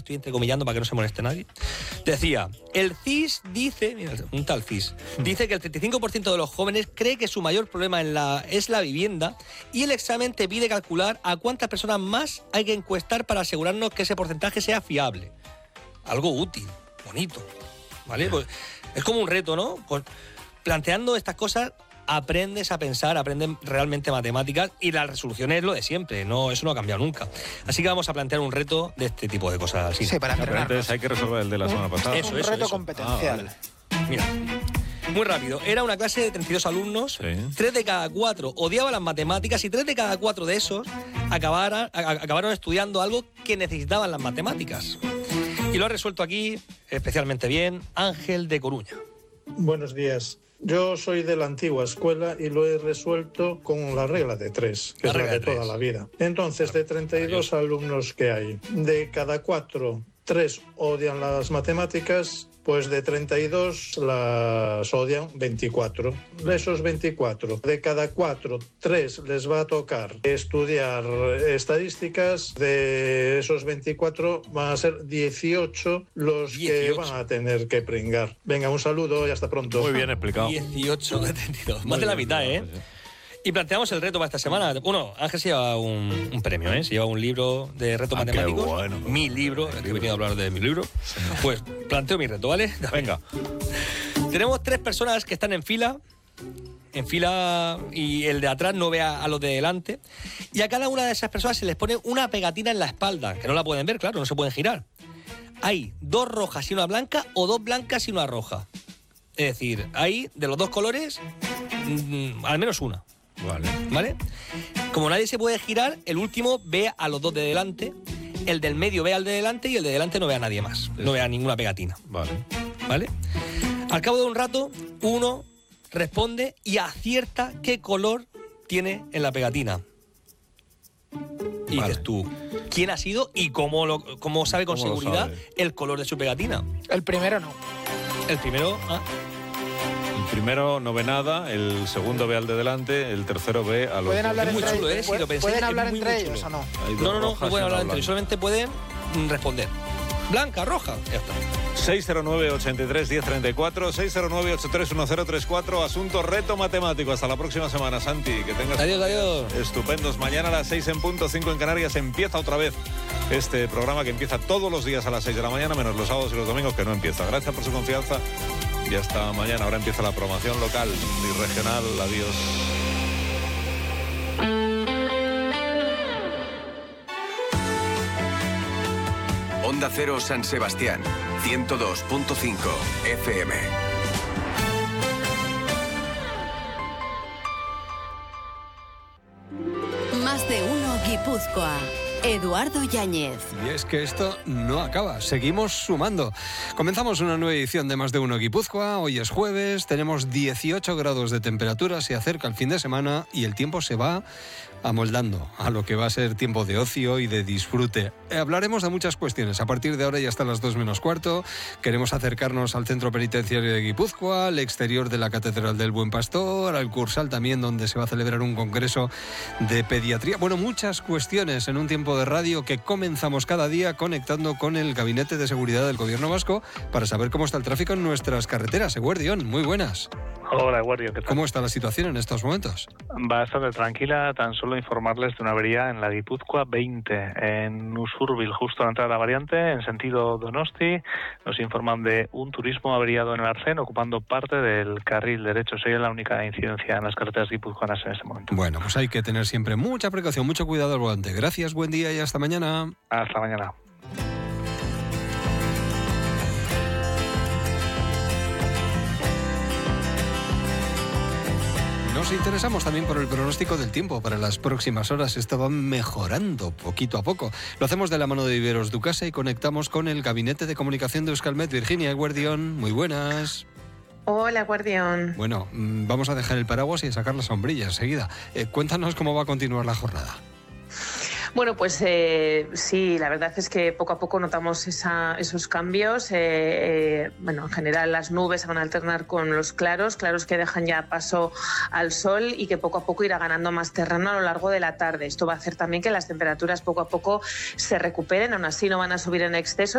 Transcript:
estoy entrecomillando para que no se moleste nadie, decía, el CIS dice, mira, un tal CIS, dice que el 35% de los jóvenes cree que su mayor problema es la vivienda, y el examen te pide calcular a cuántas personas más hay que encuestar para asegurarnos que ese porcentaje sea fiable. Algo útil, bonito, ¿vale? Pues es como un reto, ¿no? Planteando estas cosas aprendes a pensar, aprendes realmente matemáticas, y la resolución es lo de siempre, no, eso no ha cambiado nunca. Así que vamos a plantear un reto de este tipo de cosas. Sí, para entrenarnos. Entonces hay que resolver el de la semana pasada. Un reto competencial. Vale. Mira, muy rápido. Era una clase de 32 alumnos, 3 de cada 4 odiaban las matemáticas y 3 de cada 4 de esos acabaron estudiando algo que necesitaban las matemáticas. Y lo ha resuelto aquí especialmente bien Ángel de Coruña. Buenos días. Yo soy de la antigua escuela y lo he resuelto con la regla de 3, que es la de toda la vida. Entonces, de 32 alumnos que hay, de cada 4, 3 odian las matemáticas, pues de 32 las odian 24. De esos 24, de cada 4, 3 les va a tocar estudiar estadísticas. De esos 24 van a ser 18 los 18 que van a tener que pringar. Venga, un saludo y hasta pronto. Muy bien explicado. 18 de 32. Más de la mitad, ¿eh? Sí. Y planteamos el reto para esta semana. Bueno, Ángel se lleva un premio, ¿eh? Se lleva un libro de retos matemáticos. Qué bueno. Mi libro, he venido a hablar de mi libro. Sí. Pues planteo mi reto, ¿vale? Venga. Tenemos 3 personas que están en fila, y el de atrás no ve a los de delante. Y a cada una de esas personas se les pone una pegatina en la espalda, que no la pueden ver, claro, no se pueden girar. Hay 2 rojas y una blanca, o 2 blancas y una roja. Es decir, hay de los 2 colores, al menos una. ¿Vale? Como nadie se puede girar, el último ve a los 2 de delante, el del medio ve al de delante y el de delante no ve a nadie más. No ve a ninguna pegatina. ¿Vale? Al cabo de un rato, uno responde y acierta qué color tiene en la pegatina. Y dices tú, ¿quién ha sido y cómo sabe con seguridad el color de su pegatina? El primero no. El primero... El primero no ve nada, el segundo ve al de delante, el tercero ve a los... ¿Pueden hablar es muy entre chulo, ellos? Si lo pensáis, ¿Pueden hablar es entre muy ellos chulo. o no? No pueden hablar entre ellos, solamente pueden responder. Blanca, roja, ya está. 609-83-1034, 609-83-1034, asunto reto matemático. Hasta la próxima semana, Santi. Que tengas adiós. Estupendos. Mañana a las 6 en punto, 5 en Canarias, empieza otra vez este programa que empieza todos los días a las 6 de la mañana, menos los sábados y los domingos que no empieza. Gracias por su confianza y hasta mañana. Ahora empieza la programación local y regional. Adiós. Onda Cero San Sebastián, 102.5 FM. Más de uno Guipúzcoa. Eduardo Yáñez. Y es que esto no acaba, seguimos sumando. Comenzamos una nueva edición de Más de Uno Guipúzcoa. Hoy es jueves, tenemos 18 grados de temperatura, se acerca el fin de semana y el tiempo se va amoldando a lo que va a ser tiempo de ocio y de disfrute. Hablaremos de muchas cuestiones. A partir de ahora y hasta las 2 menos cuarto, queremos acercarnos al Centro Penitenciario de Guipúzcoa, al exterior de la Catedral del Buen Pastor, al Cursal también, donde se va a celebrar un congreso de pediatría. Bueno, muchas cuestiones en un tiempo de radio que comenzamos cada día conectando con el Gabinete de Seguridad del Gobierno Vasco para saber cómo está el tráfico en nuestras carreteras. Eguardión, muy buenas. Hola, Eguardio, ¿qué tal? ¿Cómo está la situación en estos momentos? Bastante tranquila, tan solo informarles de una avería en la Guipúzcoa 20, en Usurbil, justo a la entrada de la variante, en sentido Donosti. Nos informan de un turismo averiado en el Arcén, ocupando parte del carril derecho. Sería la única incidencia en las carreteras guipuzcoanas en este momento. Bueno, pues hay que tener siempre mucha precaución, mucho cuidado al volante. Gracias, buen día y hasta mañana. Hasta mañana. Nos interesamos también por el pronóstico del tiempo para las próximas horas. Esto va mejorando poquito a poco. Lo hacemos de la mano de Viveros Ducasa y conectamos con el Gabinete de Comunicación de Euskalmet. Virginia Eguardión, muy buenas. Hola, Guardión. Bueno, vamos a dejar el paraguas y sacar la sombrilla enseguida. Cuéntanos cómo va a continuar la jornada. Bueno, pues sí, la verdad es que poco a poco notamos esos cambios. Bueno, en general las nubes se van a alternar con los claros que dejan ya paso al sol y que poco a poco irá ganando más terreno a lo largo de la tarde. Esto va a hacer también que las temperaturas poco a poco se recuperen, aún así no van a subir en exceso.